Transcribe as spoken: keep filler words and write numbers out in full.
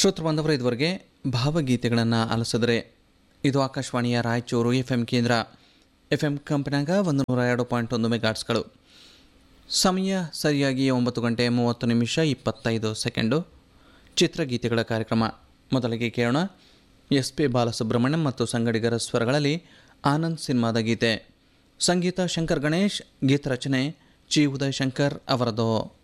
ಶ್ರೋತೃ ಬಾಂಧವರು ಇದುವರೆಗೆ ಭಾವಗೀತೆಗಳನ್ನು ಆಲಿಸಿದರೆ ಇದು ಆಕಾಶವಾಣಿಯ ರಾಯಚೂರು ಎಫ್ ಎಂ ಕೇಂದ್ರ. ಎಫ್ ಎಂ ಕಂಪನ್ಯಾಗ ಒಂದು ನೂರ ಎರಡು ಪಾಯಿಂಟ್ ಒಂದು ಮೆಗಾಟ್ಸ್ಗಳು. ಸಮಯ ಸರಿಯಾಗಿ ಒಂಬತ್ತು ಗಂಟೆ ಮೂವತ್ತು ನಿಮಿಷ ಇಪ್ಪತ್ತೈದು ಸೆಕೆಂಡು. ಚಿತ್ರಗೀತೆಗಳ ಕಾರ್ಯಕ್ರಮ. ಮೊದಲಿಗೆ ಕೇಳೋಣ ಎಸ್ ಪಿ ಬಾಲಸುಬ್ರಹ್ಮಣ್ಯಂ ಮತ್ತು ಸಂಗಡಿಗರ ಸ್ವರಗಳಲ್ಲಿ ಆನಂದ್ ಸಿನಿಮಾದ ಗೀತೆ. ಸಂಗೀತ ಶಂಕರ್ ಗಣೇಶ್, ಗೀತರಚನೆ ಚಿ ಉದಯಶಂಕರ್ ಅವರದು.